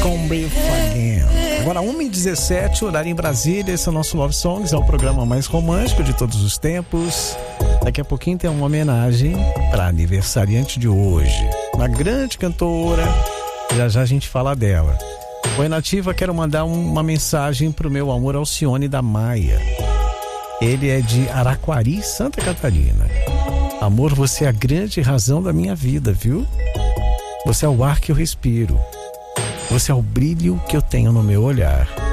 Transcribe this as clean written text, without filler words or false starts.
Gonna Be Again. Agora 1h17, horário em Brasília. Esse é o nosso Love Songs, é o programa mais romântico de todos os tempos. Daqui a pouquinho tem uma homenagem para a aniversariante de hoje, uma grande cantora. Já já a gente fala dela. Oi, Nativa, quero mandar uma mensagem pro meu amor Alcione da Maia. Ele é de Araquari, Santa Catarina. Amor, você é a grande razão da minha vida, viu? Você é o ar que eu respiro. Você é o brilho que eu tenho no meu olhar.